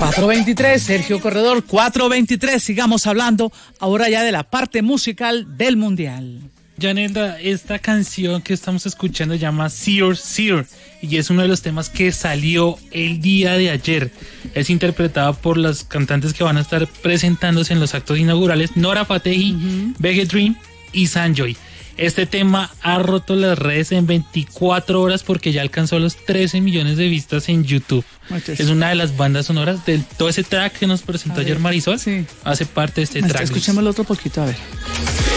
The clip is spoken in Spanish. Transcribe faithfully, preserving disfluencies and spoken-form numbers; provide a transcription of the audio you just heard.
cuatro veintitrés, Sergio Corredor, cuatro veintitrés. Sigamos hablando ahora ya de la parte musical del Mundial. Janelda, esta canción que estamos escuchando se llama Sear Sear y es uno de los temas que salió el día de ayer. Es interpretada por las cantantes que van a estar presentándose en los actos inaugurales, Nora Fatehi, uh-huh. Vege Dream y Sanjoy. Este tema ha roto las redes en veinticuatro horas porque ya alcanzó los trece millones de vistas en YouTube. Muchas. Es una de las bandas sonoras de todo ese track que nos presentó ayer Marisol. Sí. Hace parte de este track. Escuchémoslo otro poquito, a ver.